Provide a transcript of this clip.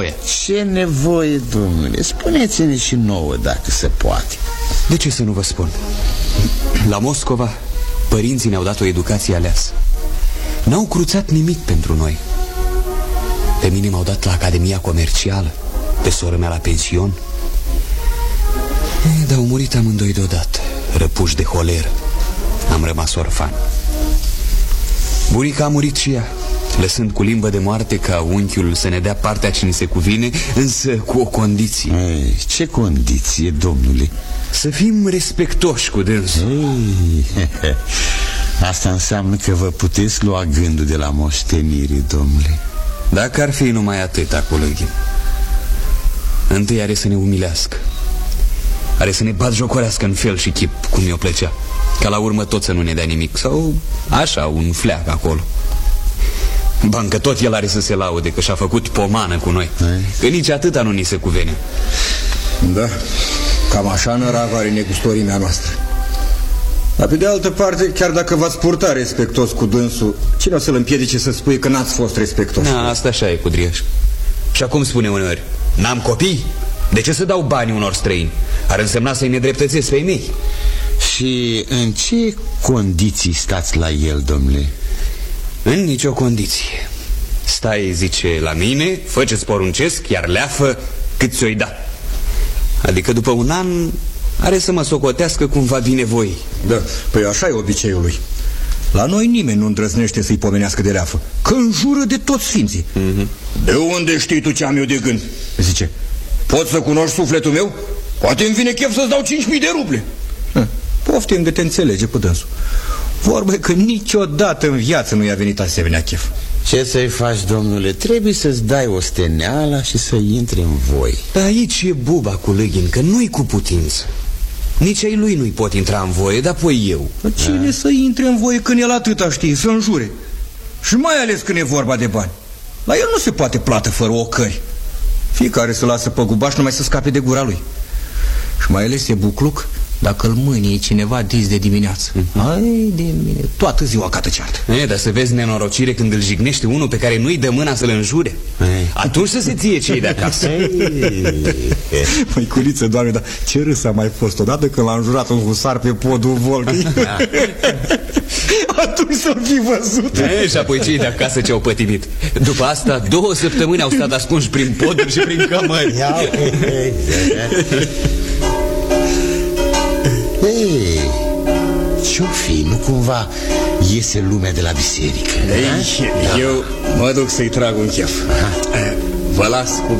Ce nevoie, domnule? Spuneți-ne și nouă dacă se poate. De ce să nu vă spun? La Moscova, părinții ne-au dat o educație aleasă. N-au cruțat nimic pentru noi. Pe mine m-au dat la Academia Comercială, pe sora mea la pension. Dar au murit amândoi deodată, răpuși de holeră. Am rămas orfan. Bunica a murit și ea, lăsând cu limbă de moarte ca unchiul să ne dea partea ce ni se cuvine, însă cu o condiție. Ei, ce condiție, domnule? Să fim respectoși cu dânsul. Asta înseamnă că vă puteți lua gândul de la moștenire, domnule. Dacă ar fi numai atât, colegii. Întâi are să ne umilească, are să ne batjocorească în fel și chip, cum i-o plăcea, ca la urmă tot să nu ne dea nimic. Sau așa, un fleac acolo. Bancă tot el are să se laude că și-a făcut pomană cu noi. Că nici atâta nu ni se cuvene. Da, cam așa năravă are negustorimea noastră. Dar pe de altă parte, chiar dacă v-ați purta respectos cu dânsul, cine o să-l împiedice să spui că n-ați fost respectos? Da, asta așa e, Cudriaș. Și acum spune uneori, n-am copii? De ce să dau banii unor străini? Ar însemna să-i nedreptățesc pe ei mei. Și în ce condiții stați la el, domnule? În nicio condiție. Stai, zice, la mine, fă ce-ți poruncesc, iar leafă cât ți-o-i da. Adică după un an are să mă socotească cum va bine voi. Da, păi așa e obiceiul lui. La noi nimeni nu îndrăznește să-i pomenească de leafă, că înjură de toți sfinții. De unde știi tu ce am eu de gând? Zice, poți să cunoști sufletul meu? Poate îmi vine chef să-ți dau 5.000 de ruble. Poftim de te înțelege cu dânsul. Vorba e că niciodată în viață nu i-a venit asemenea chef. Ce să-i faci, domnule? Trebuie să-ți dai osteneala și să intri în voi. Dar aici e buba cu Lăghin, că nu-i cu putință. Nici ai lui nu-i pot intra în voie, dar apoi eu. Dar cine să intre în voie când el atâta știe, să înjure? Și mai ales când e vorba de bani. La el nu se poate plată fără ocări. Fiecare să lasă pe gubaș numai să scape de gura lui. Și mai ales e bucluc dacă îl mânie cineva dis de dimineață. Hai de mine, toată ziua cată ceartă. Dar să vezi nenorocire când îl jignește unul pe care nu-i dă mâna să-l înjure. Atunci să se ție cei de acasă. Măiculiță, Doamne, dar ce râs a mai fost odată când l-a înjurat un husar pe podul Volgăi. Atunci să-l fi văzut. Și apoi cei de acasă ce au pătimit. După asta 2 săptămâni au stat ascunși prin poduri și prin cămări. Ce-o fi? Nu cumva iese lumea de la biserică? Eu mă duc să-i trag un chef. Vă las cu